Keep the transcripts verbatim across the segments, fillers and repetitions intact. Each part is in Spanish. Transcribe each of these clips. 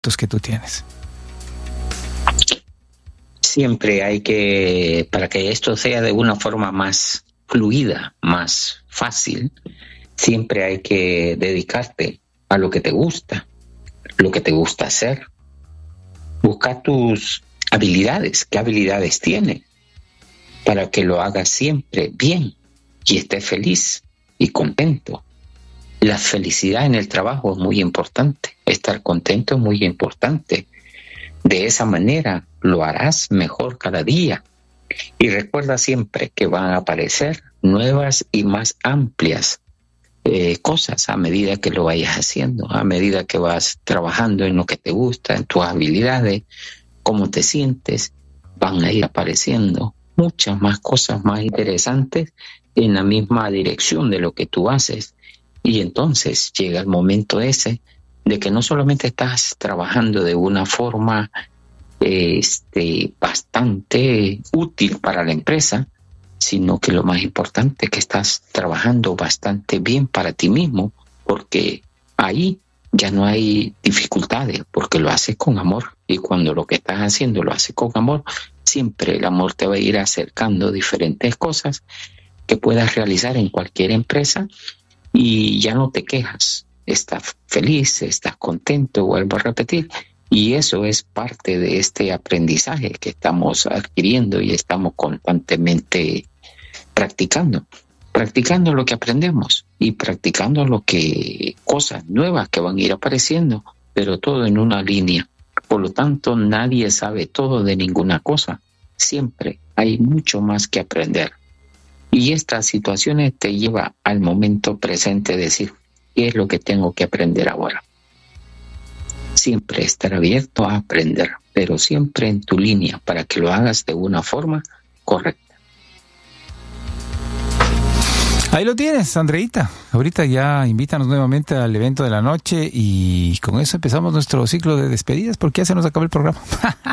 proyectos que tú tienes? Siempre hay que, para que esto sea de una forma más fluida, más fácil, siempre hay que dedicarte a lo que te gusta, lo que te gusta hacer. Busca tus habilidades, qué habilidades tienes, para que lo hagas siempre bien y estés feliz y contento. La felicidad en el trabajo es muy importante, estar contento es muy importante. De esa manera lo harás mejor cada día. Y recuerda siempre que van a aparecer nuevas y más amplias eh, cosas a medida que lo vayas haciendo, a medida que vas trabajando en lo que te gusta, en tus habilidades, cómo te sientes, van a ir apareciendo muchas más cosas más interesantes en la misma dirección de lo que tú haces. Y entonces llega el momento ese de que no solamente estás trabajando de una forma este, bastante útil para la empresa, sino que lo más importante es que estás trabajando bastante bien para ti mismo, porque ahí ya no hay dificultades, porque lo haces con amor. Y cuando lo que estás haciendo lo haces con amor, siempre el amor te va a ir acercando diferentes cosas que puedas realizar en cualquier empresa y ya no te quejas. Estás feliz, estás contento, vuelvo a repetir, y eso es parte de este aprendizaje que estamos adquiriendo y estamos constantemente practicando, practicando lo que aprendemos y practicando lo que cosas nuevas que van a ir apareciendo, pero todo en una línea. Por lo tanto, nadie sabe todo de ninguna cosa. Siempre hay mucho más que aprender. Y estas situaciones te llevan al momento presente de decir, ¿qué es lo que tengo que aprender ahora? Siempre estar abierto a aprender, pero siempre en tu línea para que lo hagas de una forma correcta. Ahí lo tienes, Andreita. Ahorita ya invítanos nuevamente al evento de la noche y con eso empezamos nuestro ciclo de despedidas porque ya se nos acabó el programa.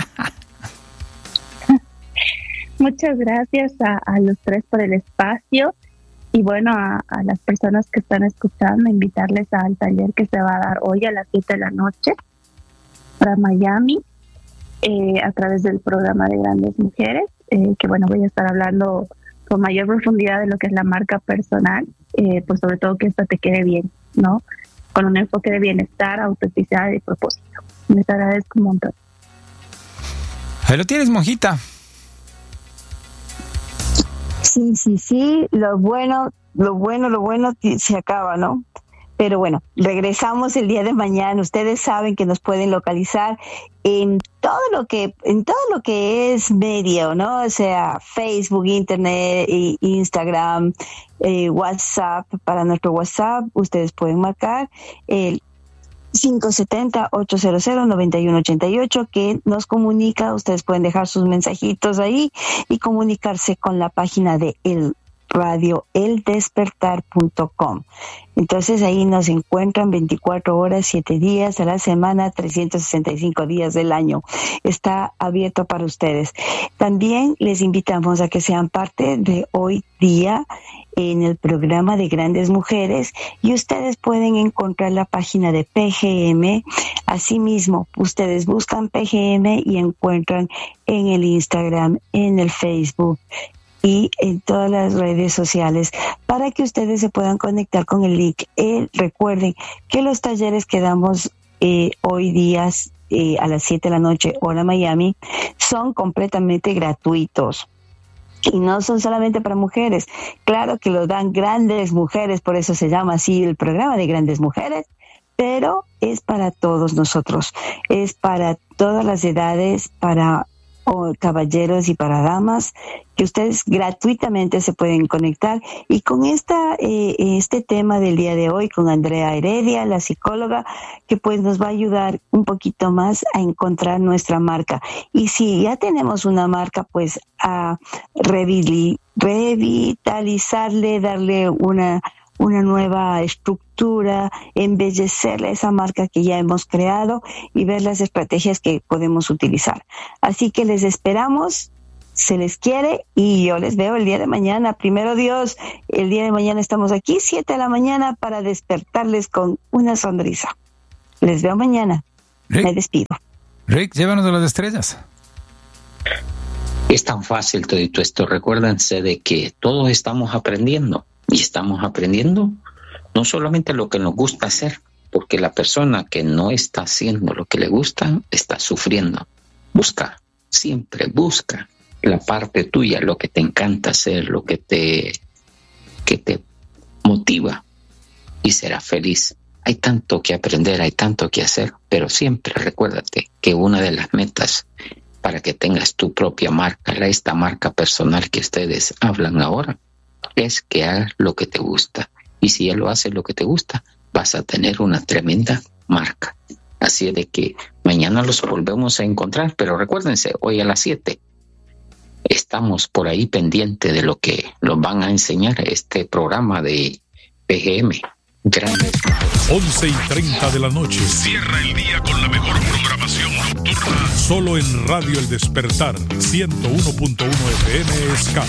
Muchas gracias a, a los tres por el espacio y bueno, a, a las personas que están escuchando, invitarles al taller que se va a dar hoy a las siete de la noche para Miami eh, a través del programa de Grandes Mujeres, eh, que bueno, voy a estar hablando con mayor profundidad de lo que es la marca personal, eh, pues sobre todo que esta te quede bien, ¿no? Con un enfoque de bienestar, autenticidad y propósito. Les agradezco un montón. Ahí lo tienes, monjita. Sí, sí, sí, lo bueno, lo bueno, lo bueno se acaba, ¿no? Pero bueno, regresamos el día de mañana. Ustedes saben que nos pueden localizar en todo lo que, en todo lo que es medio, ¿no? O sea, Facebook, Internet, Instagram, eh, WhatsApp. Para nuestro WhatsApp, ustedes pueden marcar el cinco siete cero, ocho cero cero, nueve uno ocho ocho que nos comunica. Ustedes pueden dejar sus mensajitos ahí y comunicarse con la página de el radio el despertar punto com. Entonces ahí nos encuentran veinticuatro horas, siete días a la semana, trescientos sesenta y cinco días del año. Está abierto para ustedes. También les invitamos a que sean parte de hoy día en el programa de Grandes Mujeres y ustedes pueden encontrar la página de P G M. Asimismo, ustedes buscan P G M y encuentran en el Instagram, en el Facebook y en todas las redes sociales para que ustedes se puedan conectar con el link. Eh, recuerden que los talleres que damos eh, hoy días eh, a las siete de la noche hora Miami son completamente gratuitos. Y no son solamente para mujeres. Claro que lo dan Grandes Mujeres, por eso se llama así el programa de Grandes Mujeres, pero es para todos nosotros. Es para todas las edades, para o caballeros y para damas, que ustedes gratuitamente se pueden conectar. Y con esta eh, este tema del día de hoy, con Andrea Heredia, la psicóloga, que pues nos va a ayudar un poquito más a encontrar nuestra marca. Y si ya tenemos una marca, pues a revitalizarle, darle una una nueva estructura, embellecerle esa marca que ya hemos creado y ver las estrategias que podemos utilizar. Así que les esperamos, se les quiere y yo les veo el día de mañana. Primero Dios, el día de mañana estamos aquí, siete de la mañana, para despertarles con una sonrisa. Les veo mañana. Rick, me despido. Rick, llévanos de las estrellas. Es tan fácil todo esto. Recuérdense de que todos estamos aprendiendo y estamos aprendiendo no solamente lo que nos gusta hacer, porque la persona que no está haciendo lo que le gusta está sufriendo. Busca, siempre busca la parte tuya, lo que te encanta hacer, lo que te, que te motiva y serás feliz. Hay tanto que aprender, hay tanto que hacer, pero siempre recuérdate que una de las metas para que tengas tu propia marca, esta marca personal que ustedes hablan ahora, es que hagas lo que te gusta. Y si ya lo haces lo que te gusta, vas a tener una tremenda marca. Así de que mañana los volvemos a encontrar, pero recuérdense, hoy a las siete estamos por ahí pendientes de lo que nos van a enseñar este programa de P G M. Grandes. once y treinta de la noche. Cierra el día con la mejor programación nocturna. Solo en Radio El Despertar, ciento uno punto uno F M Ska.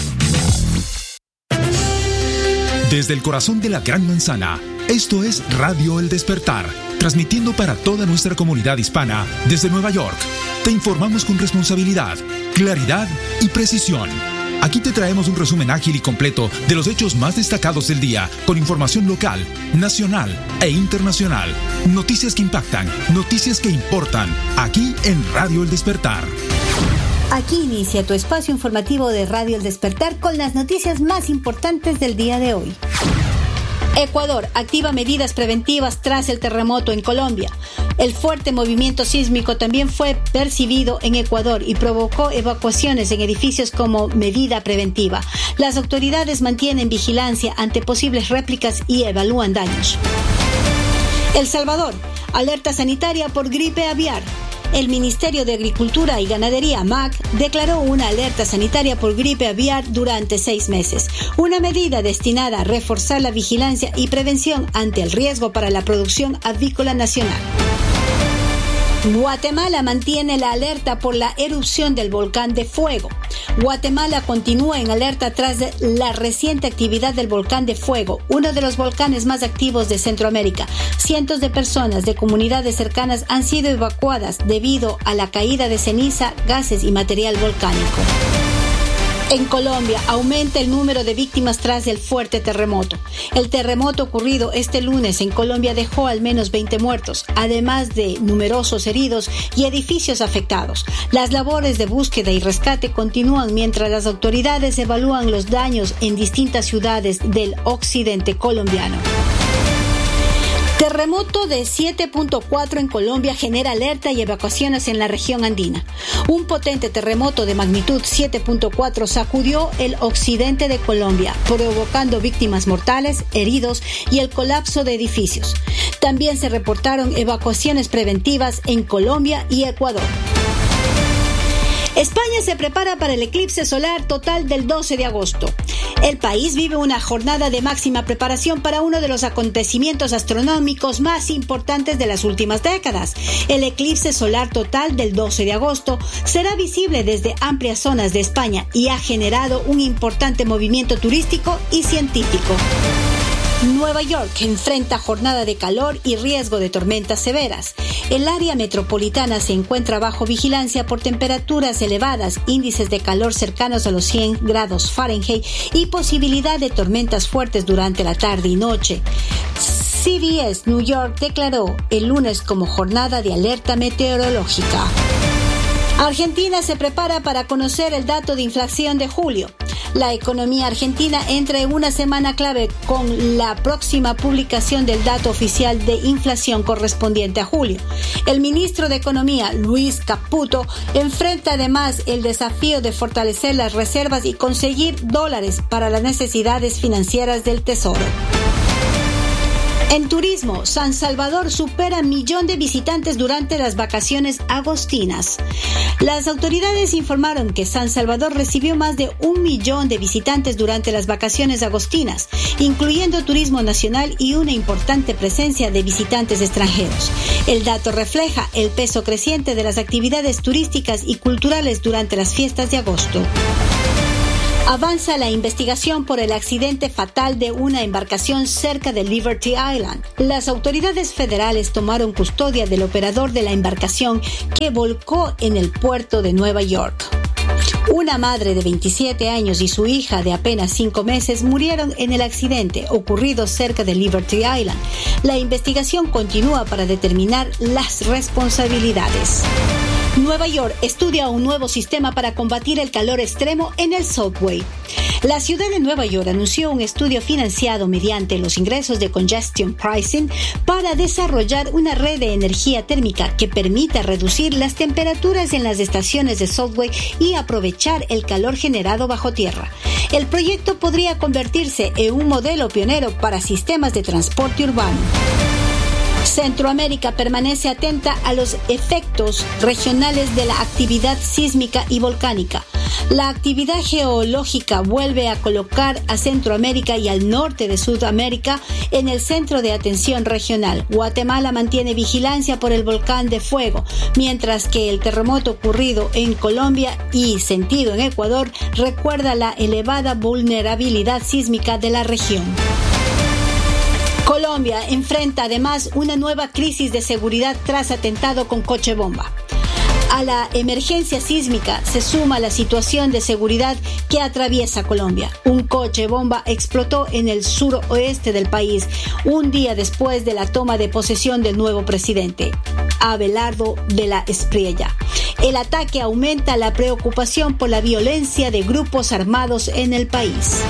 Desde el corazón de la Gran Manzana, esto es Radio El Despertar, transmitiendo para toda nuestra comunidad hispana desde Nueva York. Te informamos con responsabilidad, claridad y precisión. Aquí te traemos un resumen ágil y completo de los hechos más destacados del día, con información local, nacional e internacional. Noticias que impactan, noticias que importan, aquí en Radio El Despertar. Aquí inicia tu espacio informativo de Radio El Despertar con las noticias más importantes del día de hoy. Ecuador activa medidas preventivas tras el terremoto en Colombia. El fuerte movimiento sísmico también fue percibido en Ecuador y provocó evacuaciones en edificios como medida preventiva. Las autoridades mantienen vigilancia ante posibles réplicas y evalúan daños. El Salvador, alerta sanitaria por gripe aviar. El Ministerio de Agricultura y Ganadería, M A G, declaró una alerta sanitaria por gripe aviar durante seis meses, una medida destinada a reforzar la vigilancia y prevención ante el riesgo para la producción avícola nacional. Guatemala mantiene la alerta por la erupción del volcán de Fuego. Guatemala continúa en alerta tras la reciente actividad del volcán de Fuego, uno de los volcanes más activos de Centroamérica. Cientos de personas de comunidades cercanas han sido evacuadas debido a la caída de ceniza, gases y material volcánico. En Colombia aumenta el número de víctimas tras el fuerte terremoto. El terremoto ocurrido este lunes en Colombia dejó al menos veinte muertos, además de numerosos heridos y edificios afectados. Las labores de búsqueda y rescate continúan mientras las autoridades evalúan los daños en distintas ciudades del occidente colombiano. Terremoto de siete punto cuatro en Colombia genera alerta y evacuaciones en la región andina. Un potente terremoto de magnitud siete punto cuatro sacudió el occidente de Colombia, provocando víctimas mortales, heridos y el colapso de edificios. También se reportaron evacuaciones preventivas en Colombia y Ecuador. España se prepara para el eclipse solar total del doce de agosto. El país vive una jornada de máxima preparación para uno de los acontecimientos astronómicos más importantes de las últimas décadas. El eclipse solar total del doce de agosto será visible desde amplias zonas de España y ha generado un importante movimiento turístico y científico. Nueva York enfrenta jornada de calor y riesgo de tormentas severas. El área metropolitana se encuentra bajo vigilancia por temperaturas elevadas, índices de calor cercanos a los cien grados Fahrenheit y posibilidad de tormentas fuertes durante la tarde y noche. C B S New York declaró el lunes como jornada de alerta meteorológica. Argentina se prepara para conocer el dato de inflación de julio. La economía argentina entra en una semana clave con la próxima publicación del dato oficial de inflación correspondiente a julio. El ministro de Economía, Luis Caputo, enfrenta además el desafío de fortalecer las reservas y conseguir dólares para las necesidades financieras del Tesoro. En turismo, San Salvador supera millón de visitantes durante las vacaciones agostinas. Las autoridades informaron que San Salvador recibió más de un millón de visitantes durante las vacaciones agostinas, incluyendo turismo nacional y una importante presencia de visitantes extranjeros. El dato refleja el peso creciente de las actividades turísticas y culturales durante las fiestas de agosto. Avanza la investigación por el accidente fatal de una embarcación cerca de Liberty Island. Las autoridades federales tomaron custodia del operador de la embarcación que volcó en el puerto de Nueva York. Una madre de veintisiete años y su hija de apenas cinco meses murieron en el accidente ocurrido cerca de Liberty Island. La investigación continúa para determinar las responsabilidades. Nueva York estudia un nuevo sistema para combatir el calor extremo en el subway. La ciudad de Nueva York anunció un estudio financiado mediante los ingresos de Congestion Pricing para desarrollar una red de energía térmica que permita reducir las temperaturas en las estaciones de subway y aprovechar el calor generado bajo tierra. El proyecto podría convertirse en un modelo pionero para sistemas de transporte urbano. Centroamérica permanece atenta a los efectos regionales de la actividad sísmica y volcánica. La actividad geológica vuelve a colocar a Centroamérica y al norte de Sudamérica en el centro de atención regional. Guatemala mantiene vigilancia por el volcán de fuego, mientras que el terremoto ocurrido en Colombia y sentido en Ecuador recuerda la elevada vulnerabilidad sísmica de la región. Colombia enfrenta además una nueva crisis de seguridad tras atentado con coche bomba. A la emergencia sísmica se suma la situación de seguridad que atraviesa Colombia. Un coche bomba explotó en el suroeste del país un día después de la toma de posesión del nuevo presidente, Abelardo de la Espriella. El ataque aumenta la preocupación por la violencia de grupos armados en el país.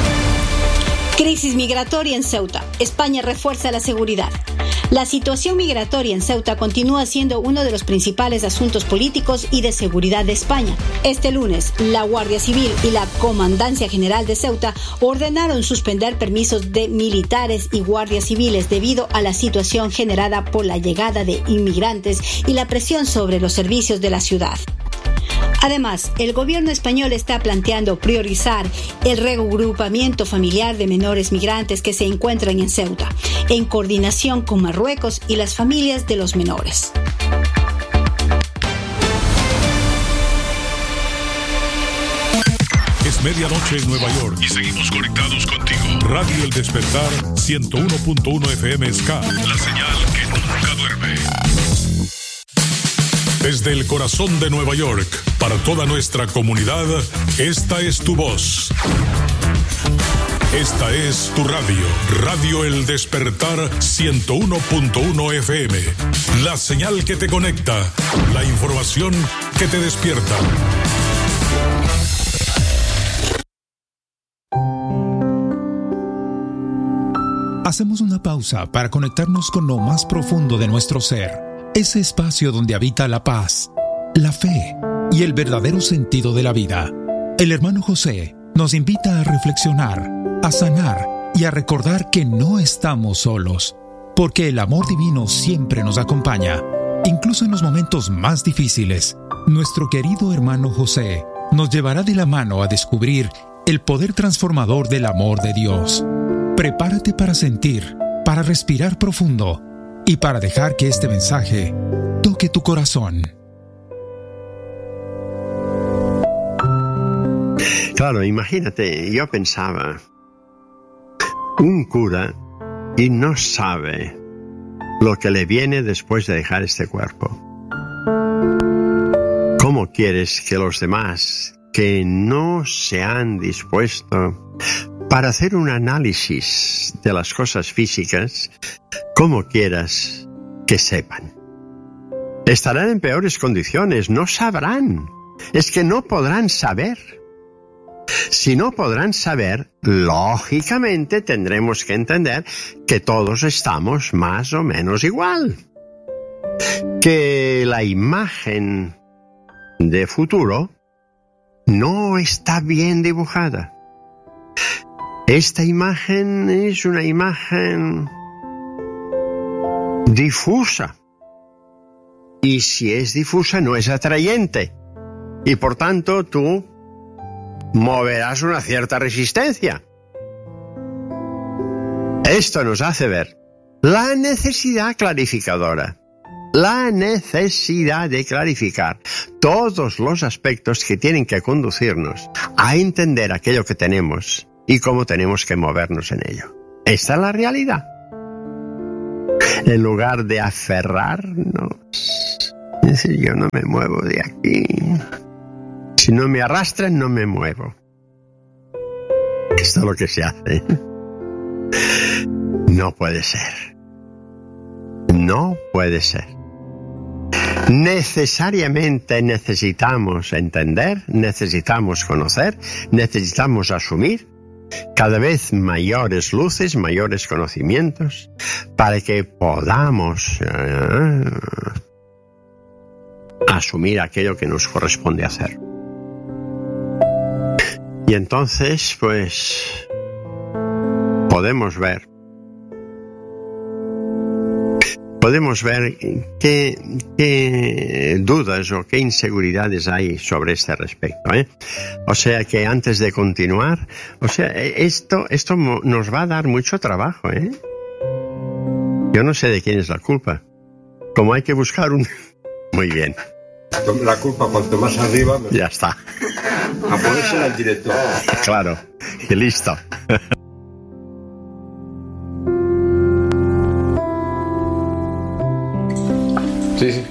Crisis migratoria en Ceuta. España refuerza la seguridad. La situación migratoria en Ceuta continúa siendo uno de los principales asuntos políticos y de seguridad de España. Este lunes, la Guardia Civil y la Comandancia General de Ceuta ordenaron suspender permisos de militares y guardias civiles debido a la situación generada por la llegada de inmigrantes y la presión sobre los servicios de la ciudad. Además, el gobierno español está planteando priorizar el reagrupamiento familiar de menores migrantes que se encuentran en Ceuta, en coordinación con Marruecos y las familias de los menores. Es medianoche en Nueva York y seguimos conectados contigo. Radio El Despertar ciento uno punto uno F M Ska, la señal que nunca duerme. Desde el corazón de Nueva York, para toda nuestra comunidad, esta es tu voz. Esta es tu radio, Radio El Despertar ciento uno punto uno F M. La señal que te conecta, la información que te despierta. Hacemos una pausa para conectarnos con lo más profundo de nuestro ser. Ese espacio donde habita la paz, la fe y el verdadero sentido de la vida. El hermano José nos invita a reflexionar, a sanar y a recordar que no estamos solos, porque el amor divino siempre nos acompaña, incluso en los momentos más difíciles. Nuestro querido hermano José nos llevará de la mano a descubrir el poder transformador del amor de Dios. Prepárate para sentir, para respirar profundo y para dejar que este mensaje toque tu corazón. Claro, imagínate, yo pensaba, un cura y no sabe lo que le viene después de dejar este cuerpo. ¿Cómo quieres que los demás que no se han dispuesto para hacer un análisis de las cosas físicas, cómo quieras que sepan? Estarán en peores condiciones, no sabrán. Es que no podrán saber. Si no podrán saber, lógicamente tendremos que entender que todos estamos más o menos igual. Que la imagen de futuro no está bien dibujada. Esta imagen es una imagen difusa. Y si es difusa, no es atrayente. Y por tanto, tú moverás una cierta resistencia. Esto nos hace ver la necesidad clarificadora la necesidad de clarificar todos los aspectos que tienen que conducirnos a entender aquello que tenemos y cómo tenemos que movernos en ello. Esta es la realidad. En lugar de aferrarnos, es decir, yo no me muevo de aquí. Si no me arrastran, no me muevo. Esto es lo que se hace. No puede ser. No puede ser. Necesariamente necesitamos entender, necesitamos conocer, necesitamos asumir cada vez mayores luces, mayores conocimientos, para que podamos eh, asumir aquello que nos corresponde hacer. Y entonces, pues, podemos ver, podemos ver qué, qué dudas o qué inseguridades hay sobre este respecto, ¿eh? O sea que antes de continuar, o sea, esto, esto nos va a dar mucho trabajo, ¿eh? Yo no sé de quién es la culpa. Como hay que buscar un... Muy bien. La culpa, cuanto más arriba... Me... Ya está. A ponérsela al director. Claro, y listo. Sí, sí.